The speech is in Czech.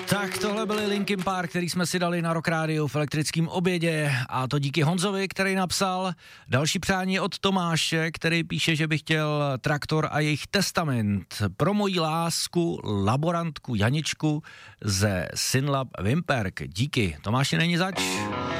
Tak tohle byly Linkin Park, který jsme si dali na Rock Radio v elektrickém obědě, a to díky Honzovi, který napsal. Další přání od Tomáše, který píše, že by chtěl Traktor a jejich testament pro moji lásku, laborantku Janičku ze Synlab Vimperk. Díky, Tomáši, není zač.